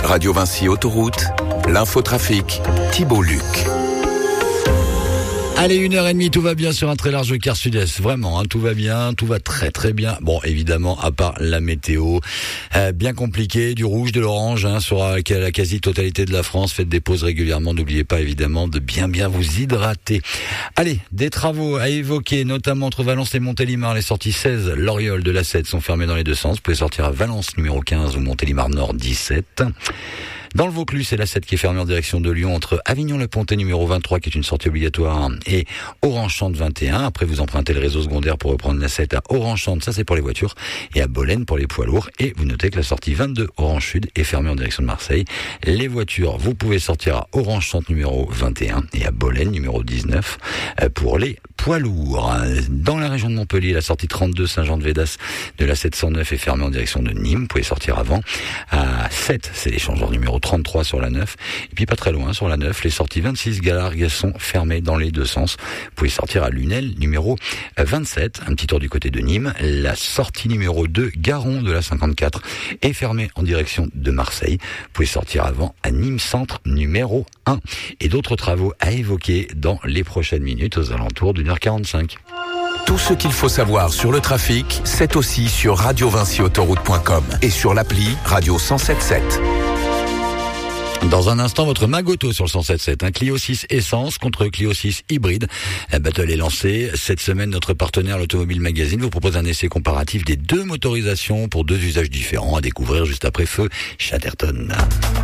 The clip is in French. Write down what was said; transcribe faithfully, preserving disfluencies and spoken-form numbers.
Radio Vinci Autoroute, l'infotrafic, Thibault Luc. Allez, une heure et demie, tout va bien sur un très large quart sud-est. Vraiment, hein, tout va bien, tout va très très bien. Bon, évidemment, à part la météo, euh, bien compliquée, du rouge, de l'orange, hein, sur la, la quasi-totalité de la France. Faites des pauses régulièrement. N'oubliez pas, évidemment, de bien bien vous hydrater. Allez, des travaux à évoquer, notamment entre Valence et Montélimar. Les sorties seize, Loriol de l'A sept sont fermées dans les deux sens. Vous pouvez sortir à Valence, numéro quinze, ou Montélimar Nord, dix-sept. Dans le Vaucluse, c'est l'A sept qui est fermée en direction de Lyon entre Avignon-le-Pontet numéro vingt-trois qui est une sortie obligatoire et Orange-Chante vingt et un. Après, vous empruntez le réseau secondaire pour reprendre l'A sept à Orange-Chante, ça c'est pour les voitures, et à Bolène pour les poids lourds. Et vous notez que la sortie vingt-deux Orange-Sud est fermée en direction de Marseille. Les voitures, vous pouvez sortir à Orange-Chante numéro vingt et un et à Bolène numéro dix-neuf pour les poids lourds. Dans la région de Montpellier, la sortie trente-deux Saint-Jean-de-Védas de l'A sept cent neuf est fermée en direction de Nîmes. Vous pouvez sortir avant. À sept, c'est l'échangeur numéro trente-trois sur la neuf. Et puis pas très loin, sur la neuf, les sorties vingt-six Galargues sont fermées dans les deux sens. Vous pouvez sortir à Lunel, numéro vingt-sept. Un petit tour du côté de Nîmes. La sortie numéro deux, Garon de la cinquante-quatre, est fermée en direction de Marseille. Vous pouvez sortir avant à Nîmes Centre, numéro un. Et d'autres travaux à évoquer dans les prochaines minutes, aux alentours d'une heure quarante-cinq. Tout ce qu'il faut savoir sur le trafic, c'est aussi sur radio vinci autoroute point com et sur l'appli Radio cent sept sept. Dans un instant, votre Magoto sur le cent sept sept. Un Clio six Essence contre Clio six Hybride. La battle est lancée. Cette semaine, notre partenaire, l'Automobile Magazine, vous propose un essai comparatif des deux motorisations pour deux usages différents à découvrir juste après Feu Chatterton.